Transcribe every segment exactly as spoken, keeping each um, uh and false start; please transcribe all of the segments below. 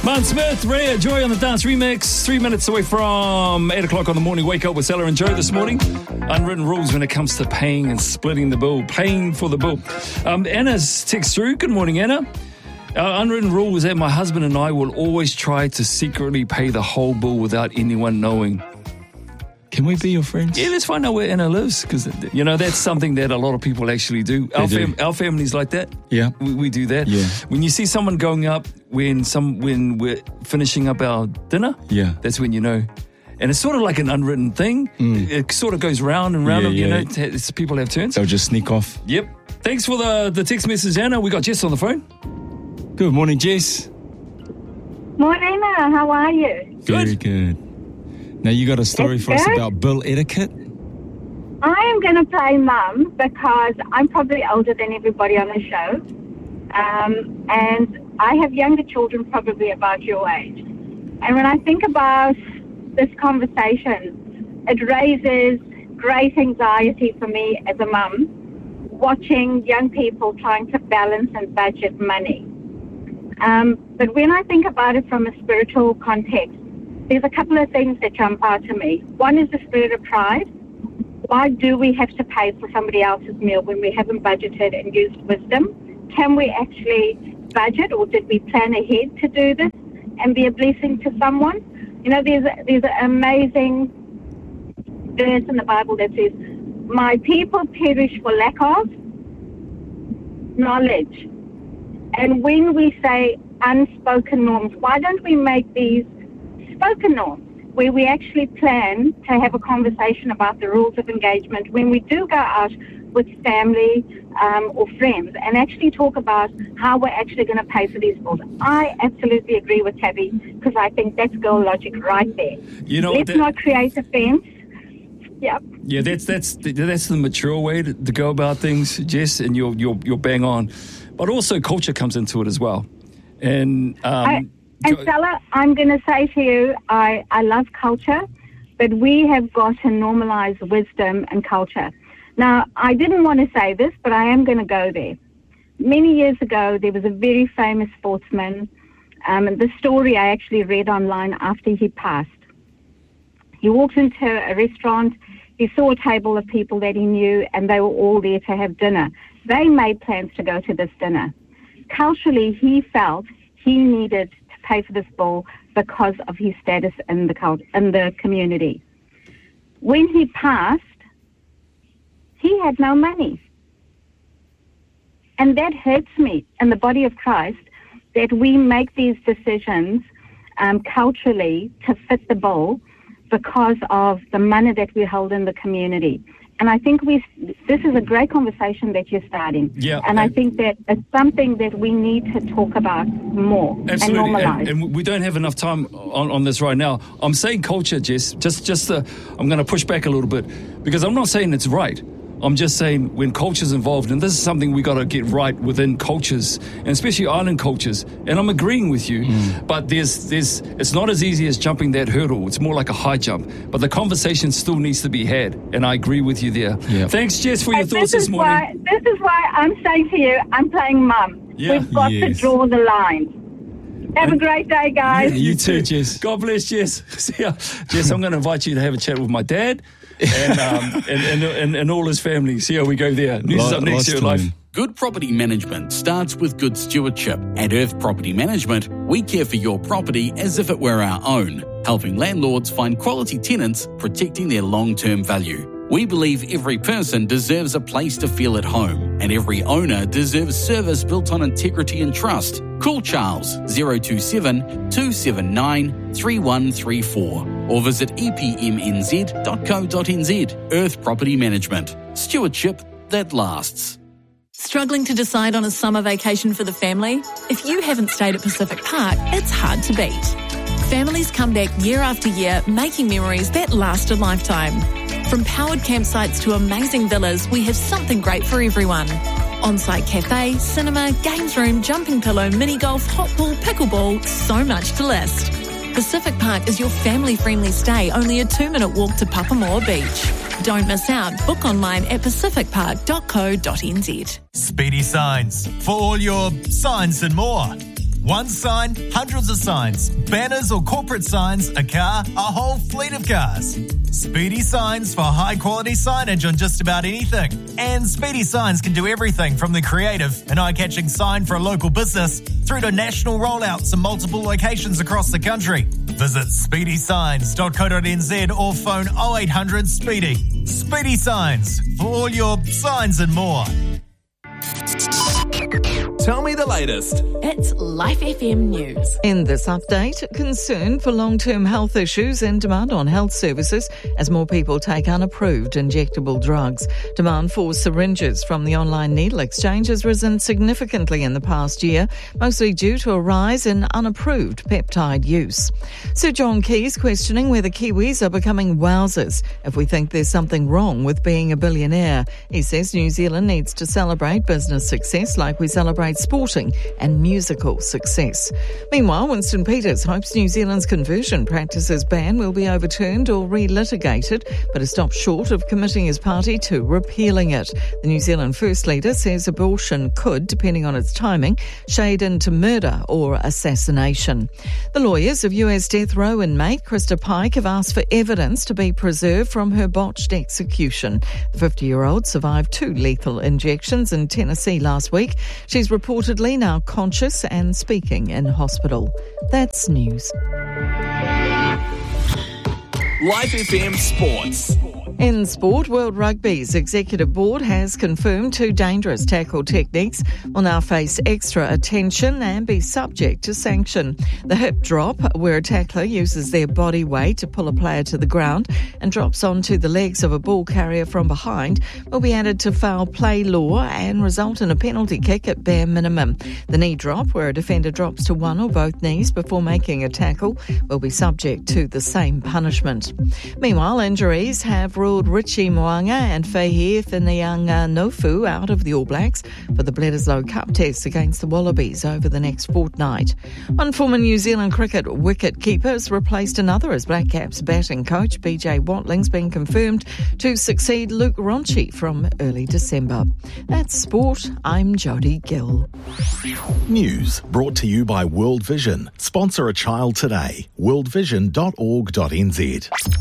Martin Smith, Rhea, Joy on the Dance Remix. Three minutes away from eight o'clock on the morning. Wake up with Stella and Joe this morning. Unwritten rules when it comes to paying and splitting the bill. Paying for the bill. Um, Anna's text through. Good morning, Anna. Our unwritten rule is that my husband and I will always try to secretly pay the whole bill without anyone knowing. Can we be your friends? Yeah, let's find out where Anna lives, because, you know, that's something that a lot of people actually do. Our, do. fam- our family's like that. Yeah. We, we do that. Yeah. When you see someone going up when some when we're finishing up our dinner, Yeah. that's when you know. And it's sort of like an unwritten thing. Mm. It sort of goes round and round, Yeah, you yeah. know, t- it's, people have turns. They'll just sneak off. Yep. Thanks for the, the text message, Anna. We got Jess on the phone. Good morning, Jess. Morning, Anna. How are you? Very good. Now, you got a story It's for us good. about bill etiquette? I am going to play mum because I'm probably older than everybody on the show. Um, and I have younger children probably about your age. And when I think about this conversation, it raises great anxiety for me as a mum, watching young people trying to balance and budget money. Um, but when I think about it from a spiritual context, there's a couple of things that jump out to me. One is the spirit of pride. Why do we have to pay for somebody else's meal when we haven't budgeted and used wisdom? Can we actually budget, or did we plan ahead to do this and be a blessing to someone? You know, there's a, there's an amazing verse in the Bible that says, "My people perish for lack of knowledge." And when we say unspoken norms, why don't we make these spoken norms, where we actually plan to have a conversation about the rules of engagement when we do go out with family um, or friends, and actually talk about how we're actually going to pay for these bills. I absolutely agree with Tabby, because I think that's girl logic right there. You know, Let's that- not create a fence. Yep. Yeah, that's that's that's the mature way to, to go about things, Jess, and you're you're you're bang on. But also culture comes into it as well. And um, I, and Stella, I'm going to say to you, I, I love culture, but we have got to normalize wisdom and culture. Now, I didn't want to say this, but I am going to go there. Many years ago, there was a very famous sportsman. Um, and the story I actually read online after he passed. He walked into a restaurant. He saw a table of people that he knew, and they were all there to have dinner. They made plans to go to this dinner. Culturally, he felt he needed to pay for this bill because of his status in the cult- in the community. When he passed, he had no money. And that hurts me in the body of Christ, that we make these decisions um, culturally to fit the bill because of the money that we hold in the community. And I think we this is a great conversation that you're starting. Yeah, and I and- think that it's something that we need to talk about more Absolutely, and normalize. and, and we don't have enough time on, on this right now. I'm saying culture, Jess. Just, just uh, I'm going to push back a little bit, because I'm not saying it's right. I'm just saying when culture's involved, and this is something we got to get right within cultures, and especially island cultures. And I'm agreeing with you, mm. but there's, there's, it's not as easy as jumping that hurdle. It's more like a high jump. But the conversation still needs to be had, and I agree with you there. Yep. Thanks, Jess, for your And thoughts this this is morning. Why, this is why I'm saying to you, I'm playing mum. Yeah. We've got Yes. to draw the line. Have And- a great day, guys. You too, Jess. God bless, Jess. See ya. Jess, I'm going to invite you to have a chat with my dad and, um, and, and, and, and all his family. See how we go there. News is up next to your life. Good property management starts with good stewardship. At Earth Property Management, we care for your property as if it were our own, helping landlords find quality tenants, protecting their long-term value. We believe every person deserves a place to feel at home, and every owner deserves service built on integrity and trust. Call Charles zero two seven, two seven nine, three one three four or visit e p m n z dot co dot n z. Earth Property Management. Stewardship that lasts. Struggling to decide on a summer vacation for the family? If you haven't stayed at Pacific Park, it's hard to beat. Families come back year after year, making memories that last a lifetime. From powered campsites to amazing villas, we have something great for everyone. On-site cafe, cinema, games room, jumping pillow, mini golf, hot pool, pickleball, so much to list. Pacific Park is your family-friendly stay, only a two-minute walk to Papamoa Beach. Don't miss out. Book online at pacific park dot co dot n z. Speedy Signs, for all your signs and more. One sign, hundreds of signs. Banners or corporate signs, a car, a whole fleet of cars. Speedy Signs for high-quality signage on just about anything. And Speedy Signs can do everything from the creative and eye-catching sign for a local business through to national rollouts in multiple locations across the country. Visit speedy signs dot co dot n z or phone oh eight hundred SPEEDY. Speedy Signs for all your signs and more. Tell me the latest. It's Life F M News. In this update, concern for long-term health issues and demand on health services as more people take unapproved injectable drugs. Demand for syringes from the online needle exchange has risen significantly in the past year, mostly due to a rise in unapproved peptide use. Sir John Key's questioning whether Kiwis are becoming wowsers if we think there's something wrong with being a billionaire. He says New Zealand needs to celebrate business success like we celebrate sporting and musical success. Meanwhile, Winston Peters hopes New Zealand's conversion practices ban will be overturned or re-litigated, but has stopped short of committing his party to repealing it. The New Zealand First Leader says abortion could, depending on its timing, shade into murder or assassination. The lawyers of U S death row inmate Krista Pike have asked for evidence to be preserved from her botched execution. The fifty-year-old survived two lethal injections in Tennessee last week. She's reportedly now conscious and speaking in hospital. That's news. Life F M Sports. In sport, World Rugby's executive board has confirmed two dangerous tackle techniques will now face extra attention and be subject to sanction. The hip drop, where a tackler uses their body weight to pull a player to the ground and drops onto the legs of a ball carrier from behind, will be added to foul play law and result in a penalty kick at bare minimum. The knee drop, where a defender drops to one or both knees before making a tackle, will be subject to the same punishment. Meanwhile, injuries have ruled Richie Mo'unga and Feihi Whanianga-Nofu out of the All Blacks for the Bledisloe Cup test against the Wallabies over the next fortnight. One former New Zealand cricket wicket-keeper has replaced another as Black Caps batting coach. B J Watling's been confirmed to succeed Luke Ronchi from early December. That's sport. I'm Jodie Gill. News brought to you by World Vision. Sponsor a child today. world vision dot org dot n z.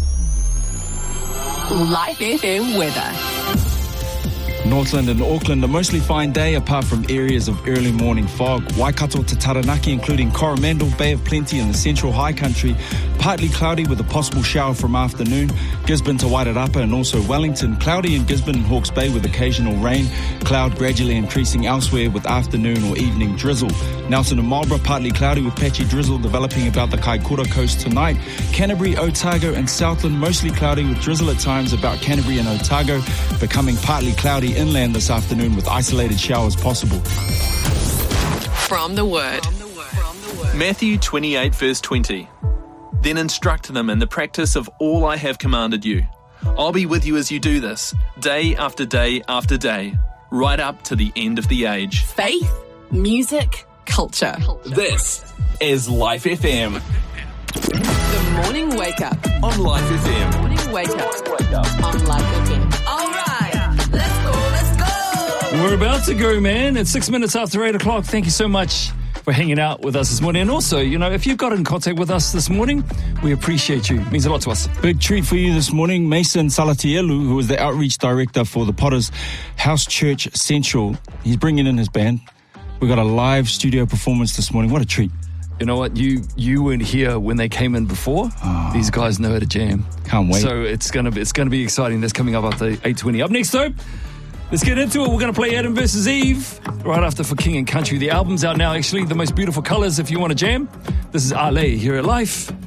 Life F M weather. Northland and Auckland, a mostly fine day apart from areas of early morning fog. Waikato to Taranaki, including Coromandel, Bay of Plenty and the central high country, partly cloudy with a possible shower from afternoon. Gisborne to Wairarapa and also Wellington, cloudy in Gisborne and Hawke's Bay with occasional rain. Cloud gradually increasing elsewhere with afternoon or evening drizzle. Nelson and Marlborough, partly cloudy with patchy drizzle developing about the Kaikoura coast tonight. Canterbury, Otago and Southland, mostly cloudy with drizzle at times about Canterbury and Otago, becoming partly cloudy inland this afternoon with isolated showers possible. From the Word. Matthew twenty-eight verse twenty. Then instruct them in the practice of all I have commanded you. I'll be with you as you do this, day after day after day, right up to the end of the age. Faith, music, culture. This is Life F M. The morning wake up. On Life F M. Morning wake up. On Life F M. All right, let's go, let's go. We're about to go, man. It's six minutes after eight o'clock. Thank you so much for hanging out with us this morning. And also, you know, if you've got in contact with us this morning, we appreciate you. It means a lot to us. Big treat for you this morning. Mason Salatielu, who is the outreach director for the Potters House Church Central, he's bringing in his band. We got a live studio performance this morning. What a treat. You know what? You you weren't here when they came in before. Oh. These guys know how to jam. Can't wait. So it's gonna be it's gonna be exciting. That's coming up after eight twenty. Up next, though, let's get into it. We're gonna play Adam versus Eve right after For King and Country. The album's out now. Actually, The Most Beautiful Colors. If you want to jam, this is Ale here at Life